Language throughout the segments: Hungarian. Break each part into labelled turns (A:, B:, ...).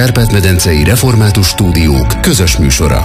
A: Kárpát-medencei Református Stúdiók közös műsora.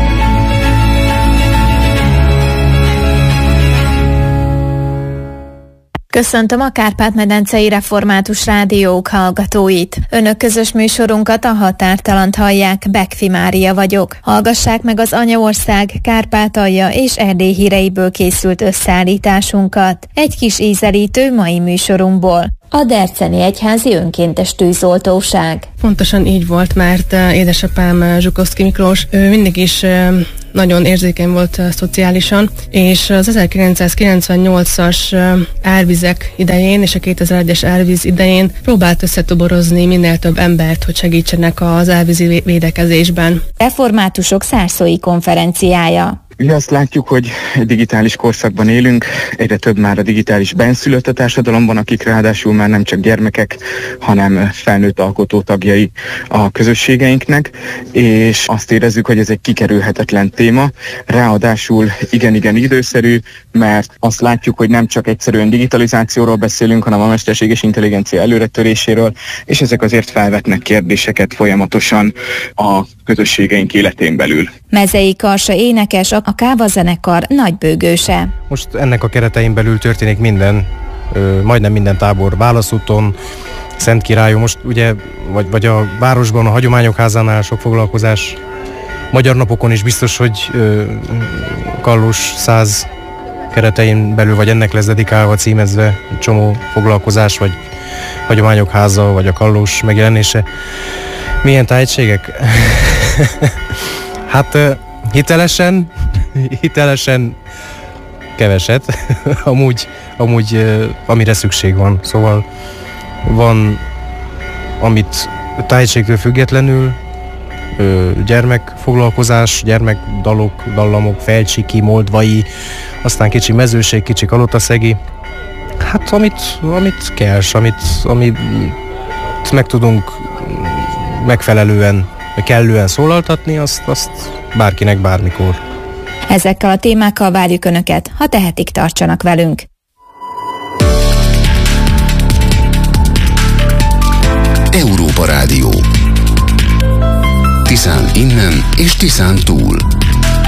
B: Köszöntöm a Kárpát-medencei Református Rádiók hallgatóit. Önök közös műsorunkat, a Határtalant hallják, Bekfi Mária vagyok. Hallgassák meg az Anyaország, Kárpátalja és Erdély híreiből készült összeállításunkat. Egy kis ízelítő mai műsorunkból. A Derczeni Egyházi Önkéntes Tűzoltóság.
C: Pontosan így volt, mert édesapám Zsukovszky Miklós, ő mindig is nagyon érzékeny volt szociálisan, és az 1998-as árvizek idején és a 2001-es árvíz idején próbált összetoborozni minél több embert, hogy segítsenek az árvízi védekezésben.
B: Reformátusok Szárszói konferenciája.
D: Ugye azt látjuk, hogy egy digitális korszakban élünk, egyre több már a digitális benszülött a társadalomban, akik ráadásul már nem csak gyermekek, hanem felnőtt alkotó tagjai a közösségeinknek, és azt érezzük, hogy ez egy kikerülhetetlen téma, ráadásul igen időszerű, mert azt látjuk, hogy nem csak egyszerűen digitalizációról beszélünk, hanem a mesterséges intelligencia előretöréséről, és ezek azért felvetnek kérdéseket folyamatosan a közösségeink életén belül.
B: Mezei Karsa énekes, a Káva zenekar nagybőgőse.
E: Most ennek a keretein belül történik minden, majdnem minden tábor Válaszúton, Szentkirályon, most ugye, vagy a városban, a Hagyományok Házánál sok foglalkozás, Magyar Napokon is biztos, hogy Kallus 100 keretein belül, vagy ennek lesz dedikálva, címezve egy csomó foglalkozás, vagy Hagyományok Háza, vagy a Kallus megjelenése. Milyen tájegységek? Hát hitelesen keveset, amúgy amire szükség van. Szóval van, amit tájegységtől függetlenül, gyermekfoglalkozás, gyermekdalok, dallamok, felcsiki, moldvai, aztán kicsi mezőség, kicsi kalotaszegi. Hát amit kell, amit meg tudunk megfelelően, kellően szólaltatni, azt bárkinek bármikor.
B: Ezekkel a témákkal várjuk Önöket, ha tehetik, tartsanak velünk.
A: Európa Rádió. Tiszán innen és Tiszán túl.